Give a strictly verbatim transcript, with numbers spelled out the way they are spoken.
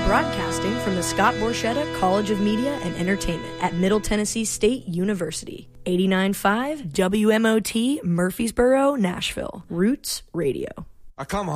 Broadcasting from the Scott Borchetta College of Media and Entertainment at Middle Tennessee State University. eighty-nine point five W M O T, Murfreesboro, Nashville. Roots Radio. I come home.